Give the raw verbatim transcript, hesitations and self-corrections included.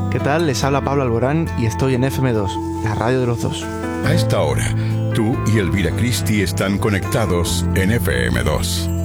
¿Qué tal? Les habla Pablo Alborán y estoy en F M dos, la radio de los dos. A esta hora, tú y Elvira Christie están conectados en F M dos.